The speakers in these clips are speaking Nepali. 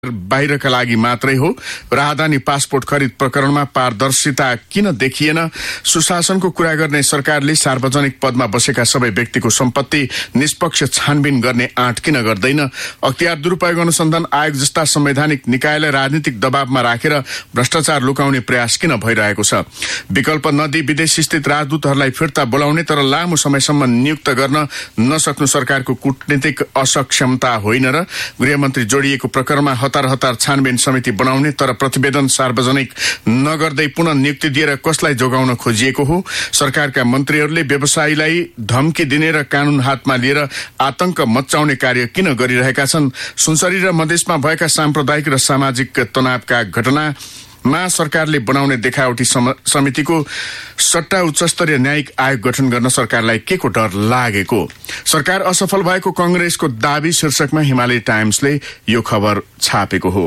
बाहिरका लागि मात्रै हो। राहदानी पासपोर्ट खरिद प्रकरणमा पारदर्शिता किन देखिएन? सुशासनको कुरा गर्ने सरकारले सार्वजनिक पदमा बसेका सबै व्यक्तिको सम्पत्ति निष्पक्ष छानबिन गर्ने आँट किन गर्दैन? अख्तियार दुरूपयोग अनुसन्धान आयोग जस्ता संवैधानिक निकायलाई राजनीतिक दबावमा राखेर भ्रष्टाचार लुकाउने प्रयास किन भइरहेको छ? विकल्प नदिई विदेश स्थित राजदूतहरूलाई फिर्ता बोलाउने तर लामो समयसम्म नियुक्त गर्न नसक्नु सरकारको कूटनीतिक असक्षमता होइन र? गृहमन्त्री जोडिएको प्रकरणमा हतार छानबिन समिति बनाउने तर प्रतिवेदन सार्वजनिक नगर्दै पुनः नियुक्ति दिएर कसलाई जोगाउन खोजिएको हो? सरकारका मन्त्रीहरूले व्यवसायीलाई धम्की दिने र कानून हातमा लिएर आतंक मच्चाउने कार्य किन गरिरहेका छन्? सुनसरी र मधेसमा भएका साम्प्रदायिक र सामाजिक तनावका घटनामा सरकारले बनाउने देखावटी समितिको सट्टा उच्चस्तरीय न्यायिक आयोग गठन गर्न सरकारलाई के को डर लागेको? सरकार असफल भएको कांग्रेसको दाबी शीर्षकमा हिमालय टाइम्सले यो खबर छापेको हो।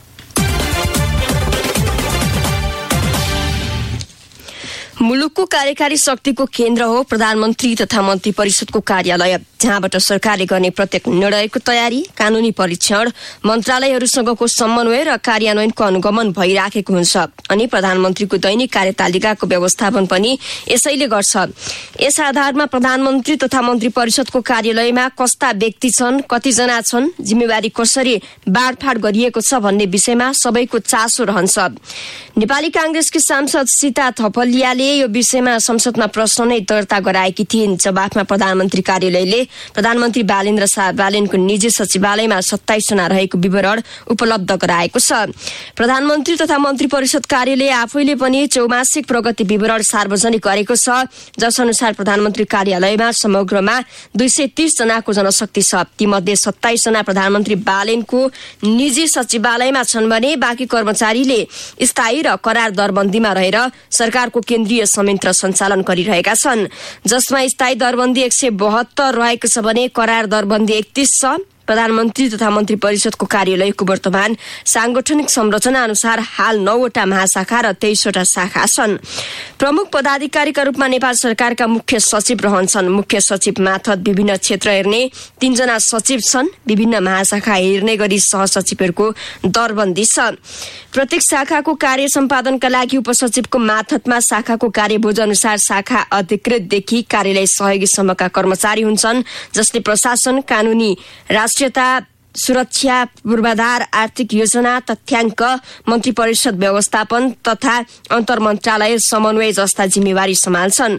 मुलुकको कार्यकारी शक्तिको केन्द्र हो प्रधानमन्त्री तथा मन्त्री परिषदको कार्यालय, जहाँबाट सरकारले गर्ने प्रत्येक निर्णयको तयारी, कानूनी परीक्षण, मन्त्रालयहरूसँगको समन्वय र कार्यान्वयनको अनुगमन भइराखेको हुन्छ अनि प्रधानमन्त्रीको दैनिक कार्यतालिकाको व्यवस्थापन पनि यसैले गर्छ। यस आधारमा प्रधानमन्त्री तथा मन्त्री परिषदको कार्यालयमा कस्ता व्यक्ति छन्, कतिजना छन्, जिम्मेवारी कसरी बाँडफाँड गरिएको छ भन्ने विषयमा सबैको चासो रहन्छ। नेपाली कांग्रेसकी सांसद सीता थपलियाले यो विषयमा संसदमा प्रश्न नै दर्ता गराएकी थिइन्। जवाफमा प्रधानमन्त्री कार्यालयले प्रधानमन्त्री बालेन्द्र शाह बालेनको निजी सचिवालयमा 27 जना रहेको विवरण उपलब्ध गराएको छ। प्रधानमन्त्री तथा मन्त्री परिषद कार्यालय आफैले पनि चौमासिक प्रगति विवरण सार्वजनिक गरेको छ, जस अनुसार प्रधानमन्त्री कार्यालयमा समग्रमा 230 जनाको जनशक्ति छ। तीमध्ये 27 जना प्रधानमन्त्री बालेनको निजी सचिवालयमा छन् भने बाँकी कर्मचारीले स्थायी र करार दरबन्दीमा रहेर सरकारको केन्द्रीय संयन्त्र सञ्चालन गरिरहेका छन्, जसमा स्थायी दरबन्दी 172 रहेको छ भने करार दरबन्दी 31 छ। प्रधानमन्त्री तथा मन्त्री परिषदको कार्यालयको वर्तमान सांगठनिक संरचना अनुसार हाल 9 वटा महाशाखा र 23 वटा शाखा छन्। प्रमुख पदाधिकारीका रूपमा नेपाल सरकारका मुख्य सचिव रहन्छन्। मुख्य सचिव मार्फत विभिन्न क्षेत्र हेर्ने 3 जना सचिव छन्। विभिन्न महाशाखा हेर्ने गरी सहसचिवहरूको दरबन्दी छ। प्रत्येक शाखाको कार्य सम्पादनका लागि उपसचिवको मार्फतमा शाखाको कार्यबोझ अनुसार शाखा अधिकृतदेखि कार्यालय सहयोगीसम्मका कर्मचारी हुन्छन्, जसले प्रशासन, कानूनी, राष्ट्रियता, सुरक्षा, पूर्वाधार, आर्थिक योजना, तथ्याङ्क, मन्त्री परिषद व्यवस्थापन तथा अन्तर्मन्त्रालय समन्वय जस्ता जिम्मेवारी सम्हाल्छन्।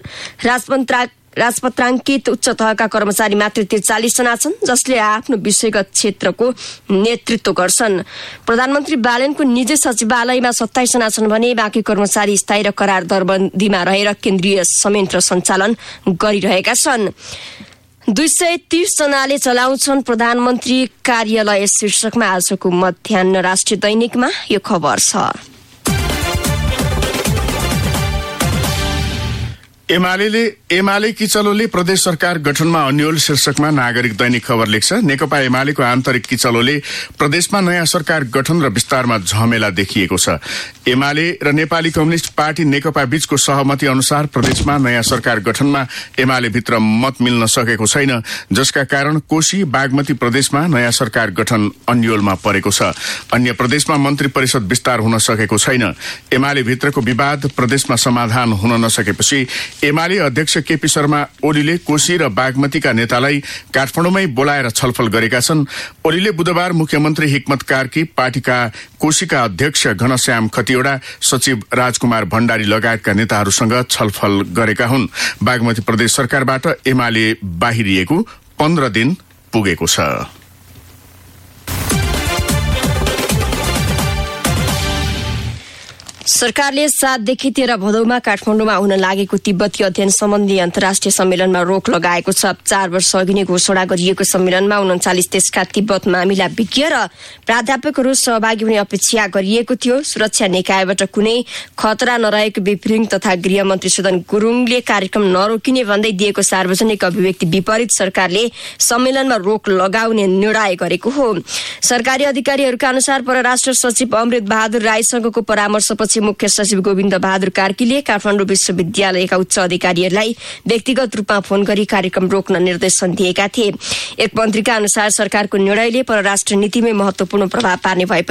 राजपत्राङ्कित उच्च तहका कर्मचारी मात्र 43 जना छन्, जसले आफ्नो विषयगत क्षेत्रको नेतृत्व गर्छन्। प्रधानमन्त्री बालेनको निजी सचिवालयमा 27 जना छन् भने बाँकी कर्मचारी स्थायी र करार दरबन्दीमा रहेर केन्द्रीय संयन्त्र सञ्चालन गरिरहेका छन्। 230 जनाले चलाउँछन् प्रधानमन्त्री कार्यालय शीर्षकमा आजको मध्याह्न राष्ट्रिय दैनिकमा यो खबर छ। एमाले किचलोले प्रदेश सरकार गठनमा अन्यल शीर्षकमा नागरिक दैनिक खबर लेख्छ। नेकपा एमालेको आन्तरिक किचलोले प्रदेशमा नयाँ सरकार गठन र विस्तारमा झमेला देखिएको छ। एमाले र नेपाली कम्युनिस्ट पार्टी नेकपा बीचको सहमति अनुसार प्रदेशमा नयाँ सरकार गठनमा एमाले भित्र मत मिल्न सकेको छैन, जसका कारण कोशी, बागमती प्रदेशमा नयाँ सरकार गठन अन्यलमा परेको छ। अन्य प्रदेशमा मन्त्री परिषद विस्तार हुन सकेको छैन। एमाले भित्रको विवाद प्रदेशमा समाधान हुन नसकेपछि एमाले अध्यक्ष केपी शर्मा ओलीले कोशी र बागमतीका नेतालाई काठमाडौँमै बोलाएर छलफल गरेका छन्। ओलीले बुधबार मुख्यमन्त्री हिक्मत कार्की, पार्टीका कोशीका अध्यक्ष घनश्याम खतिवडा, सचिव राजकुमार भण्डारी लगायतका नेताहरूसँग छलफल गरेका हुन्। बागमती प्रदेश सरकारबाट एमाले बाहिरिएको 15 दिन पुगेको छ। सरकारले 7 देखि 13 भदौमा काठमाडौँमा हुन लागेको तिब्बती अध्ययन सम्बन्धी अन्तर्राष्ट्रिय सम्मेलनमा रोक लगाएको छ। 4 वर्ष अघि नै घोषणा गरिएको सम्मेलनमा 39 देशका तिब्बत मामिला विज्ञ र प्राध्यापकहरू सहभागी हुने अपेक्षा गरिएको थियो। सुरक्षा निकायबाट कुनै खतरा नरहेको विप्रिङ तथा गृहमन्त्री सुदन गुरुङले कार्यक्रम नरोकिने भन्दै दिएको सार्वजनिक अभिव्यक्ति विपरीत सरकारले सम्मेलनमा रोक लगाउने निर्णय गरेको हो। सरकारी अधिकारीहरूका अनुसार परराष्ट्र सचिव अमृत बहादुर राईसँगको परामर्शपछि मुख्य सचिव गोविन्द बहादुर कार्कीले काठमाडौँ विश्वविद्यालयका उच्च अधिकारीहरूलाई व्यक्तिगत रूपमा फोन गरी कार्यक्रम रोक्न निर्देशन दिएका थिए। एक मन्त्रीका अनुसार सरकारको निर्णयले परराष्ट्र नीतिमै महत्वपूर्ण प्रभाव पार्ने भए